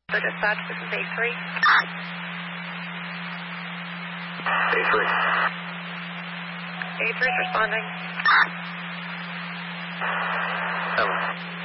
So dispatch, this is A3. A3. A3 is responding. Over.